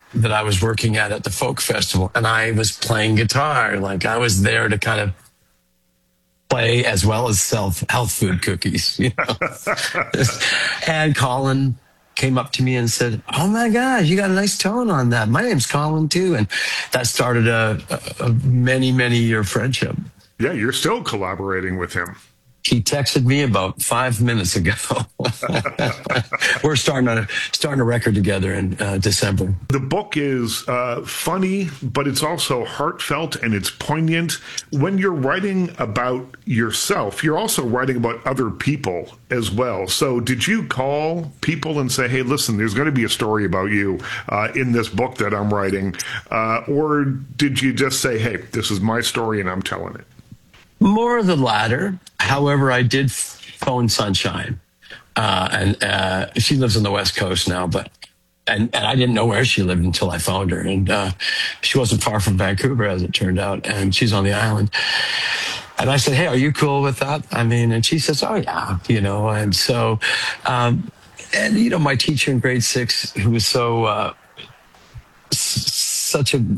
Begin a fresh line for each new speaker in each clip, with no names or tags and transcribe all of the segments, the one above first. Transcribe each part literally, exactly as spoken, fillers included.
that I was working at at the folk festival, and I was playing guitar. Like I was there to kind of play as well as sell health food cookies, you know. And Colin came up to me and said, "Oh my gosh, you got a nice tone on that. My name's Colin too." And that started a, a, a many, many year friendship.
Yeah, you're still collaborating with him.
He texted me about five minutes ago. We're starting a starting a record together in uh, December.
The book is uh, funny, but it's also heartfelt and it's poignant. When you're writing about yourself, you're also writing about other people as well. So did you call people and say, "Hey, listen, there's going to be a story about you uh, in this book that I'm writing," uh, or did you just say, "Hey, this is my story and I'm telling it"?
More of the latter. However, I did phone Sunshine, uh, and uh, she lives on the West Coast now, but and, and I didn't know where she lived until I phoned her, and uh, she wasn't far from Vancouver, as it turned out, and she's on the island. And I said, "Hey, are you cool with that?" I mean, and she says, "Oh yeah," you know, and so, um, and you know, my teacher in grade six, who was so. Uh, such a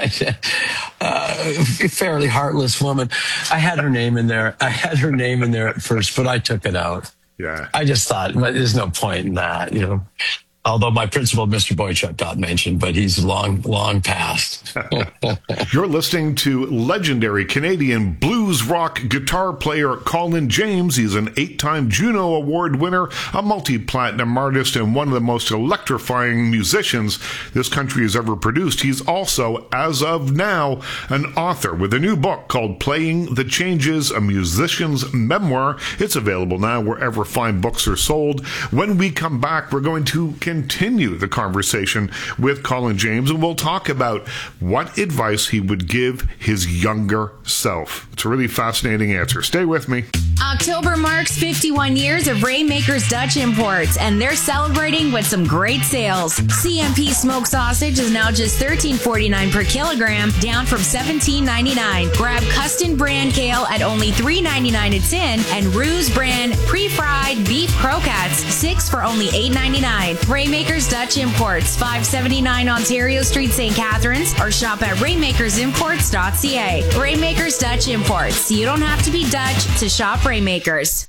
uh, fairly heartless woman. I had her name in there. I had her name in there at first, but I took it out.
Yeah.
I just thought, well, there's no point in that, you know. Although my principal, Mister Boychuk, got mentioned, but he's long, long past.
You're listening to legendary Canadian blues rock guitar player Colin James. He's an eight-time Juno Award winner, a multi-platinum artist, and one of the most electrifying musicians this country has ever produced. He's also, as of now, an author with a new book called Playing the Changes, a musician's memoir. It's available now wherever fine books are sold. When we come back, we're going to continue the conversation with Colin James, and we'll talk about what advice he would give his younger self. It's a really fascinating answer. Stay with me.
October marks fifty-one years of Rainmakers Dutch Imports, and they're celebrating with some great sales. C M P smoked sausage is now just thirteen forty-nine per kilogram, down from seventeen ninety-nine. Grab Custom brand kale at only three ninety-nine a tin, and Ruse brand pre-fried beef croquettes, six for only eight ninety-nine. Rainmakers Dutch Imports, five seventy-nine Ontario Street, Saint Catharines, or shop at rainmakers imports dot c a. Rainmakers Dutch Imports. You don't have to be Dutch to shop Rainmakers.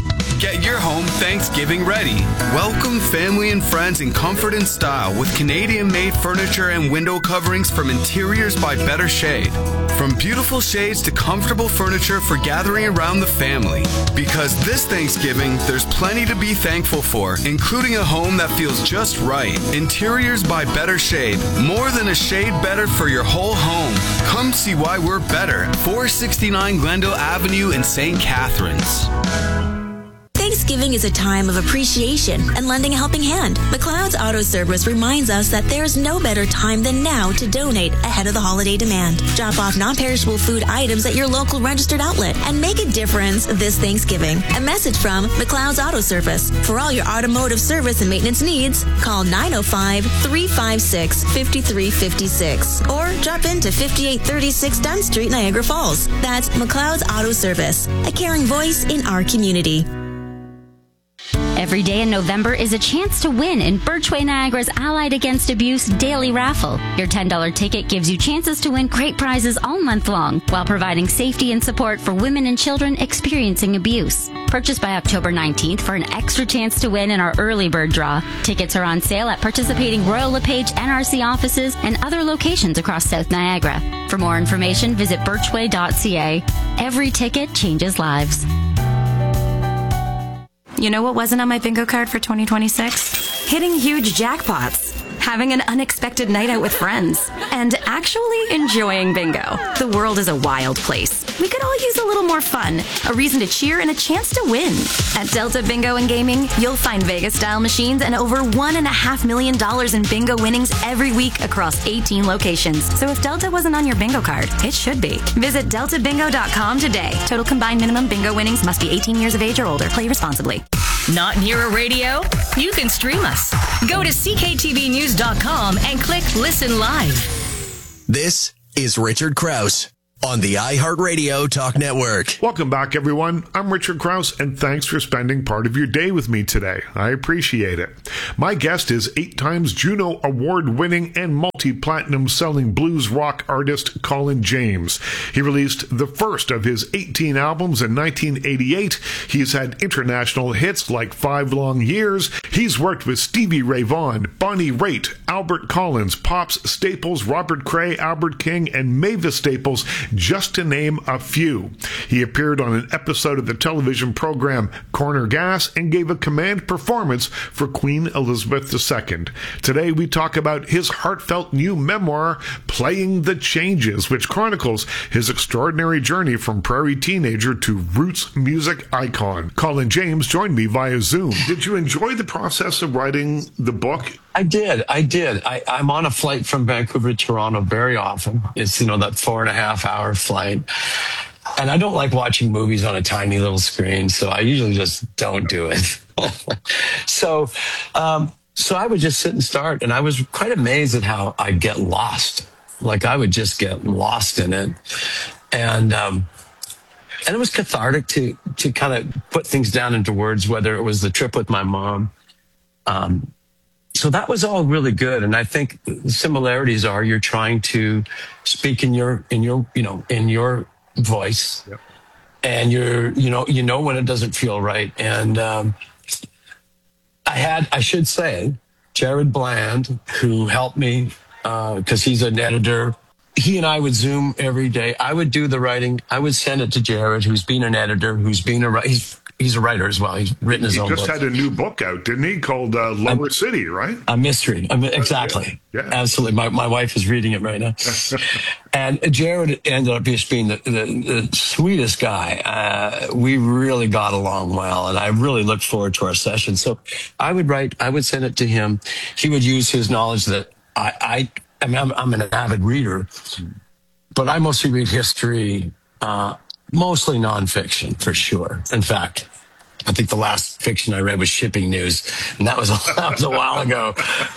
Get your home Thanksgiving ready. Welcome family and friends in comfort and style with Canadian-made furniture and window coverings from Interiors by Better Shade. From beautiful shades to comfortable furniture for gathering around the family. Because this Thanksgiving, there's plenty to be thankful for, including a home that feels just right. Interiors by Better Shade. More than a shade better for your whole home. Come see why we're better. four sixty-nine Glendale Avenue in Saint Catharines.
Thanksgiving is a time of appreciation and lending a helping hand. McLeod's Auto Service reminds us that there's no better time than now to donate ahead of the holiday demand. Drop off non-perishable food items at your local registered outlet and make a difference this Thanksgiving. A message from McLeod's Auto Service. For all your automotive service and maintenance needs, call nine oh five, three five six, five three five six or drop into fifty-eight thirty-six Dunn Street, Niagara Falls. That's McLeod's Auto Service, a caring voice in our community.
Every day in November is a chance to win in Birchway Niagara's Allied Against Abuse daily raffle. Your ten dollars ticket gives you chances to win great prizes all month long while providing safety and support for women and children experiencing abuse. Purchase by October nineteenth for an extra chance to win in our early bird draw. Tickets are on sale at participating Royal LePage N R C offices and other locations across South Niagara. For more information, visit birchway dot c a. Every ticket changes lives.
You know what wasn't on my bingo card for twenty twenty-six? Hitting huge jackpots, having an unexpected night out with friends, and actually enjoying bingo. The world is a wild place. We could all use a little more fun, a reason to cheer, and a chance to win. At Delta Bingo and Gaming, you'll find Vegas-style machines and over one and a half million dollars in bingo winnings every week across eighteen locations. So if Delta wasn't on your bingo card, it should be. Visit delta bingo dot com today. Total combined minimum bingo winnings must be eighteen years of age or older. Play responsibly.
Not near a radio? You can stream us. Go to c k t v news dot com and click Listen Live.
This is Richard Krause on the iHeartRadio Talk Network.
Welcome back, everyone. I'm Richard Krause, and thanks for spending part of your day with me today. I appreciate it. My guest is eight times Juno Award-winning and multi multi-platinum selling blues rock artist Colin James. He released the first of his eighteen albums in nineteen eighty-eight. He's had international hits like Five Long Years. He's worked with Stevie Ray Vaughan, Bonnie Raitt, Albert Collins, Pops Staples, Robert Cray, Albert King, and Mavis Staples, just to name a few. He appeared on an episode of the television program Corner Gas and gave a command performance for Queen Elizabeth the Second. Today we talk about his heartfelt new memoir, Playing the Changes, which chronicles his extraordinary journey from prairie teenager to roots music icon. Colin James joined me via Zoom. Did you enjoy the process of writing the book?
I did. I did. I, I'm on a flight from Vancouver to Toronto very often. It's, you know, that four and a half hour flight. And I don't like watching movies on a tiny little screen, so I usually just don't do it. so, um, so I would just sit and start, and I was quite amazed at how I'd get lost. Like I would just get lost in it. And, um, and it was cathartic to, to kind of put things down into words, whether it was the trip with my mom. Um, so that was all really good. And I think the similarities are you're trying to speak in your, in your, you know, in your voice. Yep. And you're, you know, you know when it doesn't feel right. And, um, I had, I should say, Jared Bland, who helped me, uh, cause he's an editor. He and I would Zoom every day. I would do the writing. I would send it to Jared, who's been an editor, who's been a, he's, he's a writer as well. He's written his
he
own
book. He
book.
just had a new book out, didn't he? Called uh, Lower I'm, City, right?
A mystery. I mean, exactly.
Yeah. Yeah.
Absolutely. My my wife is reading it right now. And Jared ended up just being the, the, the sweetest guy. Uh, we really got along well, and I really looked forward to our session. So I would write, I would send it to him. He would use his knowledge that I, I, I mean, I'm, I'm an avid reader, but I mostly read history, uh, mostly nonfiction for sure. In fact, I think the last fiction I read was Shipping News, and that was a, that was a while ago.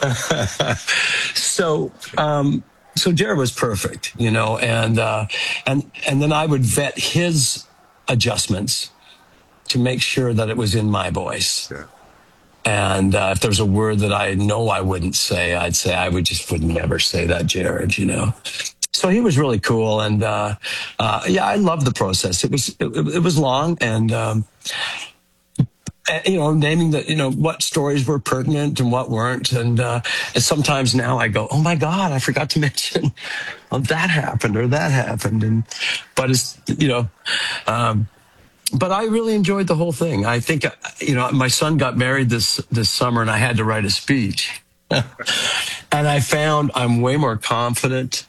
so, um, so Jared was perfect, you know, and uh, and and then I would vet his adjustments to make sure that it was in my voice. Yeah. And uh, if there's a word that I know I wouldn't say, I'd say I would just would never say that, Jared, you know. So he was really cool, and uh, uh, yeah, I loved the process. It was it, it was long, and. Um, you know, naming the, you know, what stories were pertinent and what weren't. And, uh, and sometimes now I go, oh my God, I forgot to mention oh, that happened or that happened. And, but it's, you know, um, but I really enjoyed the whole thing. I think, you know, my son got married this, this summer and I had to write a speech. And I found I'm way more confident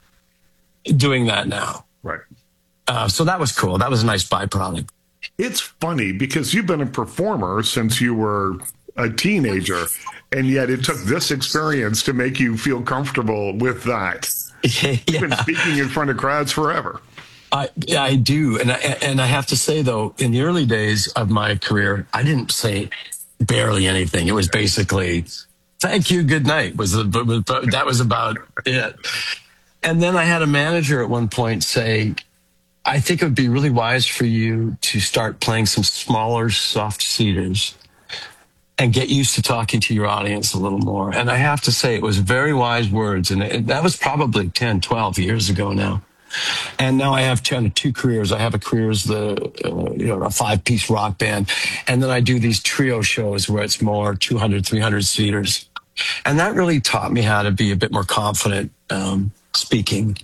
doing that now.
Right.
Uh, so that was cool. That was a nice byproduct.
It's funny because you've been a performer since you were a teenager, and yet it took this experience to make you feel comfortable with that.
Yeah.
You've been speaking in front of crowds forever.
I I do, and I and I have to say though, in the early days of my career, I didn't say barely anything. It was basically "thank you, good night." Was the, that was about it. And then I had a manager at one point say, I think it would be really wise for you to start playing some smaller, soft cedars and get used to talking to your audience a little more. And I have to say, it was very wise words. And it, that was probably ten, twelve years ago now. And now I have kind of two careers. I have a career as the, uh, you know, a five piece rock band. And then I do these trio shows where it's more two hundred, three hundred seaters. And that really taught me how to be a bit more confident, um, speaking.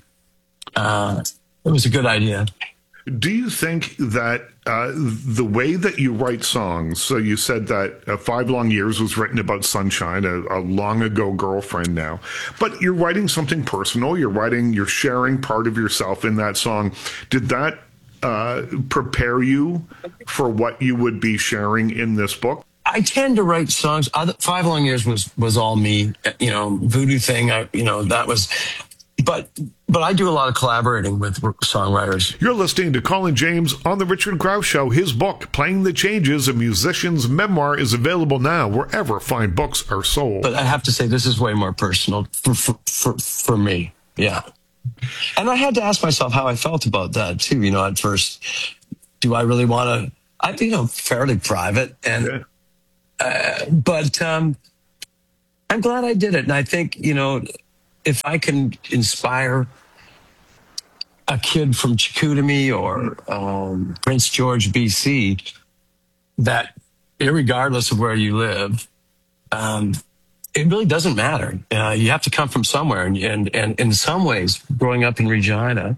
Uh, It was a good idea.
Do you think that uh, the way that you write songs, so you said that uh, Five Long Years was written about Sunshine, a, a long ago girlfriend now, but you're writing something personal, you're writing, you're sharing part of yourself in that song. Did that uh, prepare you for what you would be sharing in this book?
I tend to write songs. Five Long Years was, was all me, you know, Voodoo Thing, I, you know, that was... But but I do a lot of collaborating with songwriters.
You're listening to Colin James on The Richard Grouse Show. His book, Playing the Changes, a musician's memoir, is available now wherever fine books are sold.
But I have to say, this is way more personal for for, for, for me. Yeah. And I had to ask myself how I felt about that, too, you know, at first. Do I really want to... I, you know, fairly private. And yeah. uh, But um, I'm glad I did it. And I think, you know... if I can inspire a kid from Chicoutimi or um, Prince George, B C, that irregardless of where you live, um, it really doesn't matter. Uh, you have to come from somewhere. And, and, and in some ways, growing up in Regina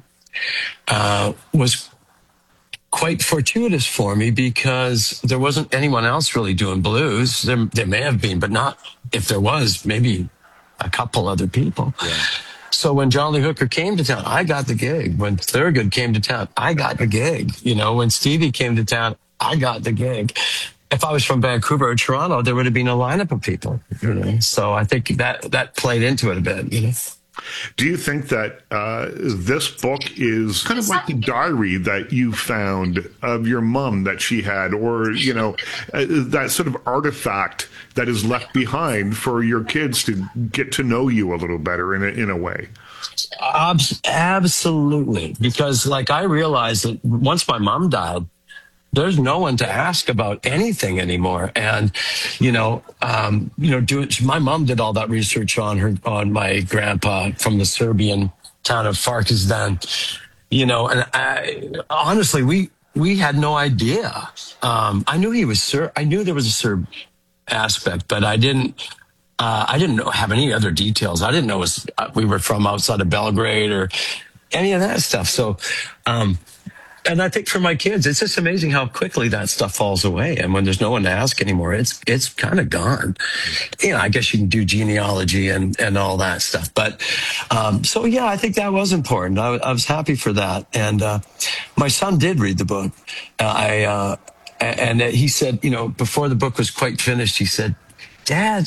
uh, was quite fortuitous for me because there wasn't anyone else really doing blues. There, there may have been, but not, if there was, maybe a couple other people. Yeah. So when John Lee Hooker came to town, I got the gig. When Thurgood came to town, I got the gig. You know, when Stevie came to town, I got the gig. If I was from Vancouver or Toronto, there would have been a lineup of people. You know? So I think that that played into it a bit. You know.
Do you think that uh, this book is kind of like the diary that you found of your mom that she had, or, you know, uh, that sort of artifact that is left behind for your kids to get to know you a little better in a, in a way?
Abs- absolutely. Because, like, I realized that once my mom died, there's no one to ask about anything anymore. And, you know, um, you know, do it, my mom did all that research on her, on my grandpa from the Serbian town of Farkasdan, you know, and I, honestly, we, we had no idea. Um, I knew he was Serb. I knew there was a Serb aspect, but I didn't, uh, I didn't know, have any other details. I didn't know it was, uh, we were from outside of Belgrade or any of that stuff. So, um, and I think for my kids, it's just amazing how quickly that stuff falls away. And when there's no one to ask anymore, it's it's kind of gone. You know, I guess you can do genealogy and, and all that stuff. But um, so, yeah, I think that was important. I, I was happy for that. And uh, my son did read the book. Uh, I uh, And he said, you know, before the book was quite finished, he said, Dad,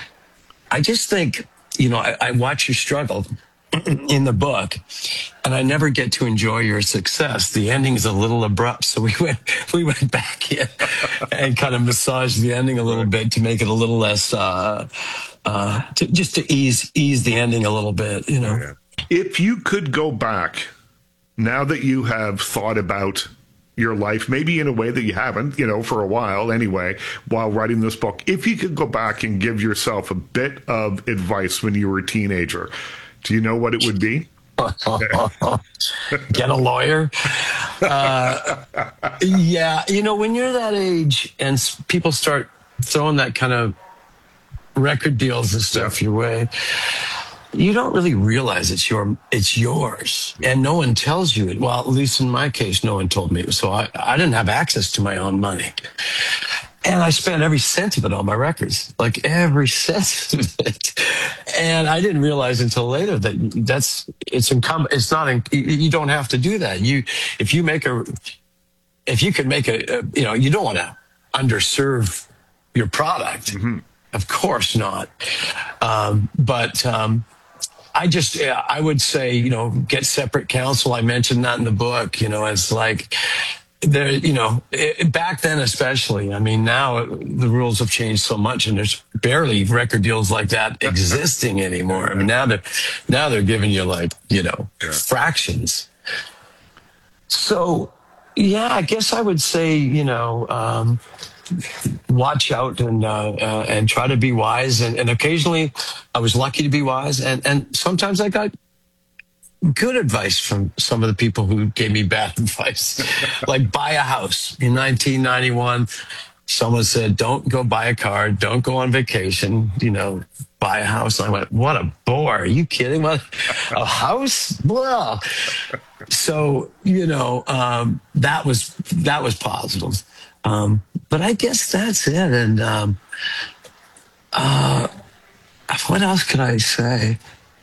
I just think, you know, I, I watch you struggle in the book, and I never get to enjoy your success. The ending is a little abrupt, so we went we went back in and kind of massaged the ending a little bit to make it a little less, uh, uh, to, just to ease ease the ending a little bit, you know.
If you could go back, now that you have thought about your life, maybe in a way that you haven't, you know, for a while anyway, while writing this book, if you could go back and give yourself a bit of advice when you were a teenager, do you know what it would be?
Get a lawyer. Uh, yeah, you know, when you're that age and people start throwing that kind of record deals and stuff your way, you don't really realize it's your it's yours, and no one tells you it. Well, at least in my case, no one told me. So I, I didn't have access to my own money. And I spent every cent of it on my records, like every cent of it. And I didn't realize until later that that's, it's incumbent, it's not, in, you don't have to do that. You, if you make a, if you can make a, a you know, you don't want to underserve your product. Mm-hmm. Of course not. Um, but, um, I just, I would say, you know, get separate counsel. I mentioned that in the book, you know, it's like, there, you know, it, back then especially. I mean, now the rules have changed so much, and there's barely record deals like that existing anymore. I mean, now they're now they're giving you like, you know, yeah. fractions. So, yeah, I guess I would say, you know, um, watch out and uh, uh, and try to be wise. And, and occasionally, I was lucky to be wise, and and sometimes I got good advice from some of the people who gave me bad advice. Like, buy a house. In nineteen ninety-one, someone said, don't go buy a car, don't go on vacation, you know, buy a house. And I went, what a bore. Are you kidding? What? A house? Well, so, you know, um, that was, that was positive. Um, but I guess that's it. And um, uh, what else could I say?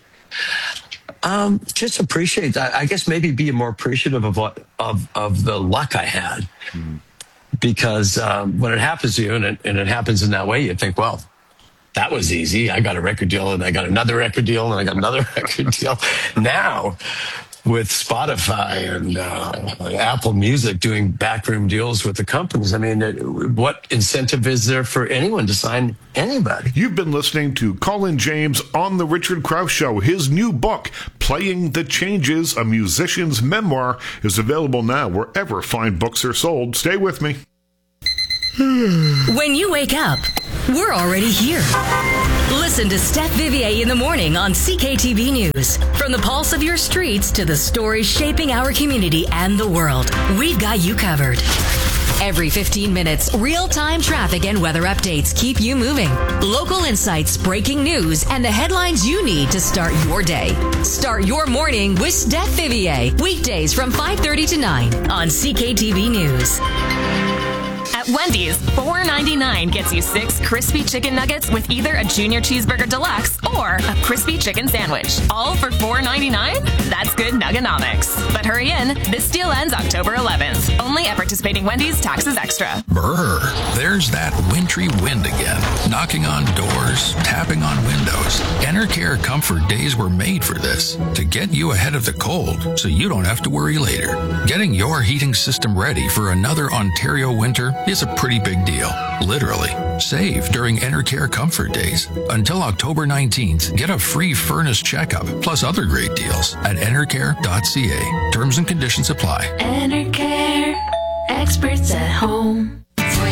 Um, just appreciate that. I guess maybe be more appreciative of what of of the luck I had, mm-hmm. because um, when it happens to you and it, and it happens in that way, you think, well, that was easy. I got a record deal, and I got another record deal, and I got another record deal. Now, with Spotify and uh, Apple Music doing backroom deals with the companies, I mean, it, what incentive is there for anyone to sign anybody?
You've been listening to Colin James on The Richard Krause Show. His new book, Playing the Changes, A Musician's Memoir, is available now wherever fine books are sold. Stay with me.
When you wake up, we're already here. Listen Listen to Steph Vivier in the morning on C K T V News. From the pulse of your streets to the stories shaping our community and the world, we've got you covered. Every fifteen minutes, real-time traffic and weather updates keep you moving. Local insights, breaking news, and the headlines you need to start your day. Start your morning with Steph Vivier. Weekdays from five thirty to nine on C K T V News.
At Wendy's, four ninety-nine gets you six crispy chicken nuggets with either a junior cheeseburger deluxe or a crispy chicken sandwich. All for four ninety-nine? That's good nuggenomics. But hurry in, this deal ends October eleventh. Only at participating Wendy's, taxes extra.
Brr, there's that wintry wind again. Knocking on doors, tapping on windows. Enercare Comfort Days were made for this, to get you ahead of the cold so you don't have to worry later. Getting your heating system ready for another Ontario winter is a pretty big deal. Literally. Save during Enercare Comfort Days. Until October nineteenth, get a free furnace checkup, plus other great deals at enercare dot c a. Terms and conditions apply.
Enercare, experts at home.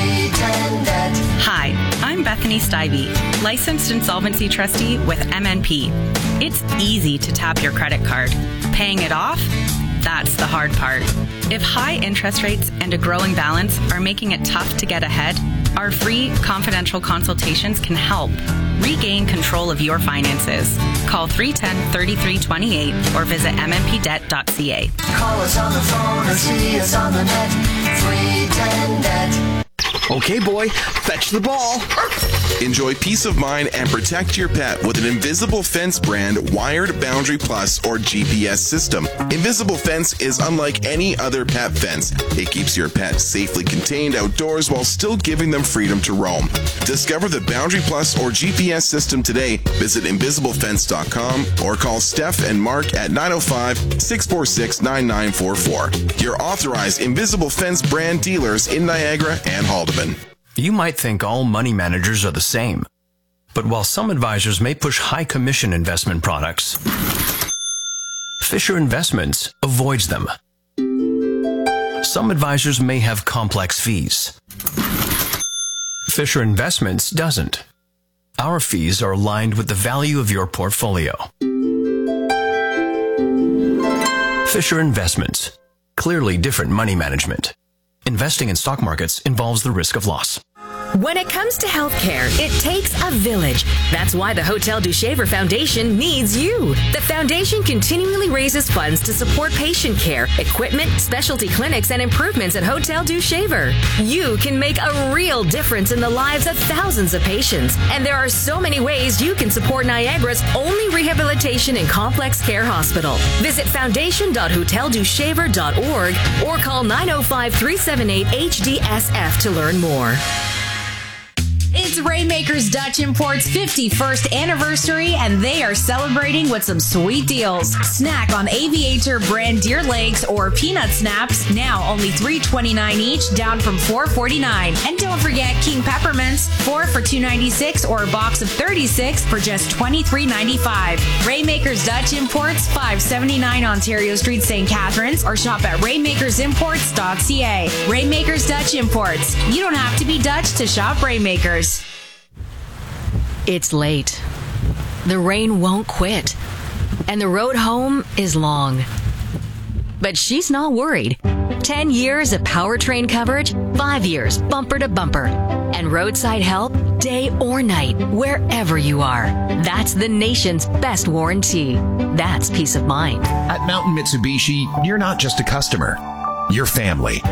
Hi, I'm Bethany Stivey, licensed insolvency trustee with M N P. It's easy to tap your credit card. Paying it off? That's the hard part. If high interest rates and a growing balance are making it tough to get ahead, our free confidential consultations can help. Regain control of your finances. Call three one zero, three three two eight or visit m n p debt dot c a.
Call us on the phone or see us on the net. three ten net.
Okay, boy, fetch the ball.
Enjoy peace of mind and protect your pet with an Invisible Fence brand wired Boundary Plus or G P S system. Invisible Fence is unlike any other pet fence. It keeps your pet safely contained outdoors while still giving them freedom to roam. Discover the Boundary Plus or G P S system today. Visit invisible fence dot com or call Steph and Mark at nine oh five, six four six, nine nine four four. Your authorized Invisible Fence brand dealers in Niagara and Haldeman.
You might think all money managers are the same, but while some advisors may push high commission investment products, Fisher Investments avoids them. Some advisors may have complex fees. Fisher Investments doesn't. Our fees are aligned with the value of your portfolio. Fisher Investments. Clearly different money management. Investing in stock markets involves the risk of loss.
When it comes to healthcare, it takes a village. That's why the Hotel du Shaver Foundation needs you. The foundation continually raises funds to support patient care, equipment, specialty clinics, and improvements at Hotel du Shaver. You can make a real difference in the lives of thousands of patients. And there are so many ways you can support Niagara's only rehabilitation and complex care hospital. Visit foundation dot hotel du shaver dot org or call nine oh five, three seven eight, H D S F to learn more.
It's Rainmakers Dutch Import's fifty-first anniversary, and they are celebrating with some sweet deals. Snack on Aviator brand deer legs or peanut snaps, now only three twenty-nine each, down from four forty-nine. And don't forget King Peppermints, four for two ninety-six or a box of thirty-six for just twenty-three ninety-five. Rainmakers Dutch Imports, five seventy-nine Ontario Street, Saint Catharines, or shop at rainmakers imports dot c a. Rainmakers Dutch Imports. You don't have to be Dutch to shop Rainmakers.
It's late. The rain won't quit. And the road home is long. But she's not worried. Ten years of powertrain coverage, five years bumper to bumper. And roadside help day or night, wherever you are. That's the nation's best warranty. That's peace of mind.
At Mountain Mitsubishi, you're not just a customer. You're family.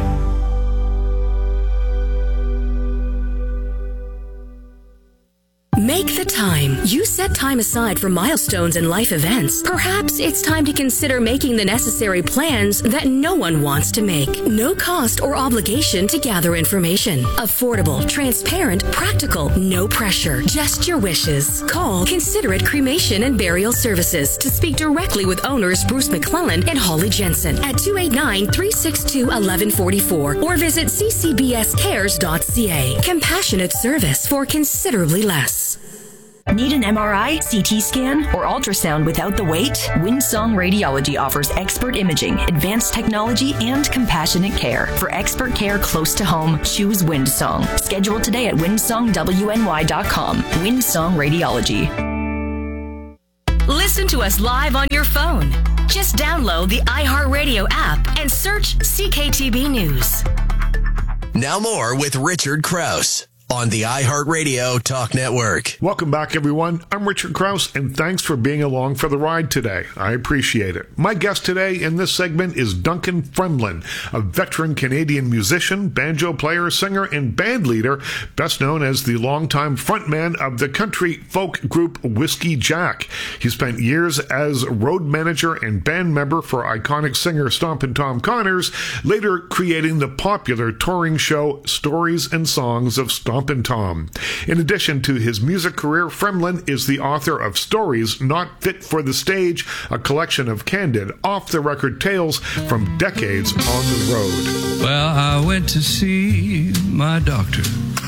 Make the time. You set time aside for milestones and life events. Perhaps it's time to consider making the necessary plans that no one wants to make. No cost or obligation to gather information. Affordable, transparent, practical, no pressure. Just your wishes. Call Considerate Cremation and Burial Services to speak directly with owners Bruce McClellan and Holly Jensen at two eight nine, three six two, one one four four or visit c c b s cares dot c a. Compassionate service for considerably less.
Need an M R I, C T scan, or ultrasound without the wait? Windsong Radiology offers expert imaging, advanced technology, and compassionate care. For expert care close to home, choose Windsong. Schedule today at windsong w n y dot com. Windsong Radiology.
Listen to us live on your phone. Just download the iHeartRadio app and search C K T B News.
Now more with Richard Krause on the iHeartRadio Talk Network.
Welcome back, everyone. I'm Richard Krause, and thanks for being along for the ride today. I appreciate it. My guest today in this segment is Duncan Fremlin, a veteran Canadian musician, banjo player, singer, and band leader, best known as the longtime frontman of the country folk group Whiskey Jack. He spent years as road manager and band member for iconic singer Stompin' Tom Connors, later creating the popular touring show Stories and Songs of Stompin' Tom. In addition to his music career, Fremlin is the author of Stories Not Fit for the Stage, a collection of candid, off-the-record tales from decades on the road.
Well, I went to see my doctor.